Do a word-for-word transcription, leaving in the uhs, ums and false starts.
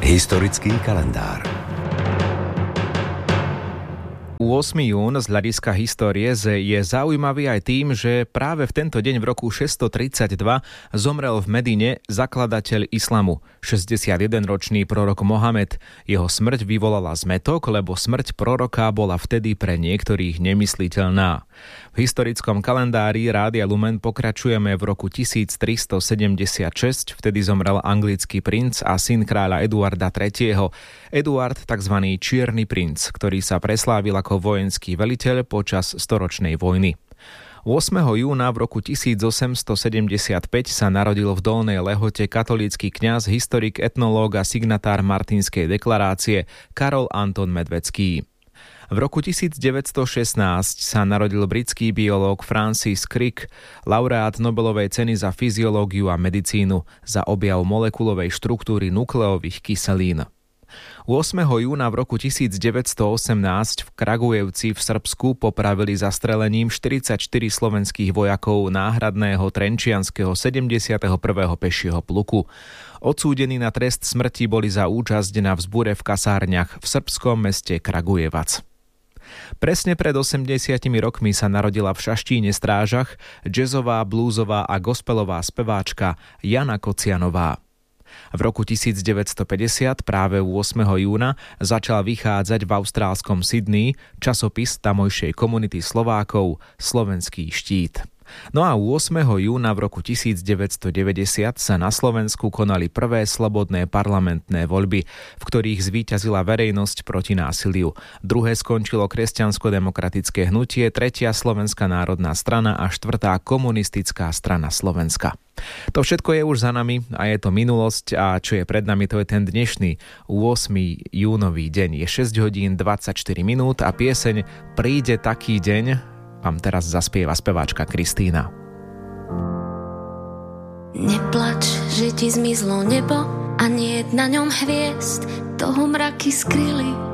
Historický kalendár. ôsmeho júna z hľadiska histórie je zaujímavý aj tým, že práve v tento deň v roku šesťstotridsaťdva zomrel v Medine zakladateľ islamu, šesťdesiatjedenročný prorok Mohamed. Jeho smrť vyvolala zmätok, lebo smrť proroka bola vtedy pre niektorých nemysliteľná. V historickom kalendári Rádia Lumen pokračujeme v roku tisíctristosedemdesiatšesť, vtedy zomrel anglický princ a syn kráľa Eduarda tretieho. Eduard, tzv. Čierny princ, ktorý sa preslávil ako vojenský veliteľ počas storočnej vojny. ôsmeho júna v roku tisícosemstosedemdesiatpäť sa narodil v Dolnej Lehote katolícky kňaz, historik, etnológ a signatár Martinskej deklarácie Karol Anton Medvecký. V roku tisícdeväťstošestnásť sa narodil britský biológ Francis Crick, laureát Nobelovej ceny za fyziológiu a medicínu za objav molekulovej štruktúry nukleových kyselín. ôsmeho júna v roku tisícdeväťstoosemnásť v Kragujevci v Srbsku popravili zastrelením štyridsaťštyri slovenských vojakov náhradného trenčianskeho sedemdesiateho prvého pešieho pluku. Odsúdení na trest smrti boli za účasť na vzbure v kasárniach v srbskom meste Kragujevac. Presne pred osemdesiatimi rokmi sa narodila v Šaštíne Strážach jazzová, blúzová a gospelová speváčka Jana Kocianová. V roku tisícdeväťstopäťdesiat práve ôsmeho júna začal vychádzať v austrálskom Sydney časopis tamojšej komunity Slovákov Slovenský štít. No a ôsmeho júna v roku tisícdeväťstodeväťdesiat sa na Slovensku konali prvé slobodné parlamentné voľby, v ktorých zvíťazila verejnosť proti násiliu. Druhé skončilo Kresťansko-demokratické hnutie, tretia Slovenská národná strana a štvrtá Komunistická strana Slovenska. To všetko je už za nami a je to minulosť, a čo je pred nami, to je ten dnešný ôsmeho júnový deň. Je šesť hodín dvadsaťštyri minút a pieseň Príde taký deň vám teraz zaspieva speváčka Kristína. Neplač, že ti zmizlo nebo a niet na ňom hviezd, toho mraky skryli.